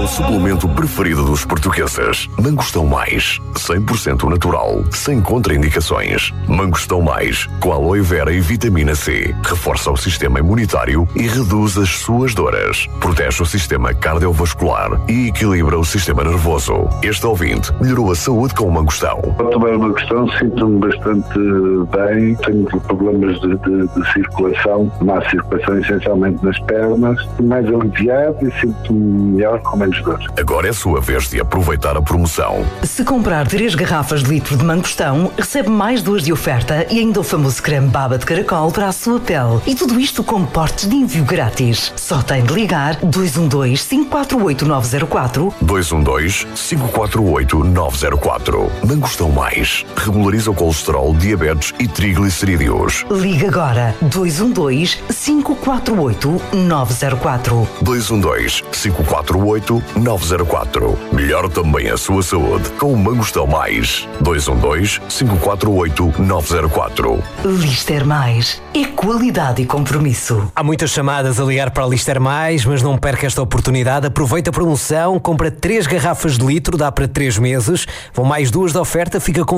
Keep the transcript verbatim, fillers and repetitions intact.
suplemento preferido dos portugueses. Mangostão Mais, cem por cento natural, sem contraindicações. Mangostão Mais, com aloe vera e vitamina C. Reforça o sistema imunitário e reduz as suas dores. Protege o sistema cardiovascular e equilibra o sistema nervoso. Este ouvinte melhorou a saúde com o mangostão. Ao tomar o mangostão sinto-me bastante bem. Tenho problemas de, de, de circulação, má circulação essencialmente nas pernas. Mais aliviado e sinto-me melhor com menos dor. Agora é a sua vez de aproveitar a promoção. Se comprar três garrafas de litro de mangostão, recebe mais duas de oferta e ainda o famoso creme baba de caracol para a sua pele. E tudo isto com portes de envio grátis. Só tem de ligar dois um dois, cinco quatro oito, nove zero quatro dois um dois, cinco quatro oito, nove zero quatro. Mangostão Mais. Regulariza o colesterol, diabetes e triglicerídeos. Liga agora dois um dois, cinco quatro oito, nove zero quatro. dois um dois, cinco quatro oito, nove zero quatro. Melhor também a sua saúde com o Mangostão Mais. dois um dois, cinco quatro oito, nove zero quatro. Lister Mais. É qualidade e compromisso. Há muitas chamadas a ligar para a Lister Mais, mas não perca esta oportunidade. Aproveita a promoção, compra três garrafas de litro, dá para três meses. Vão mais duas de oferta, fica com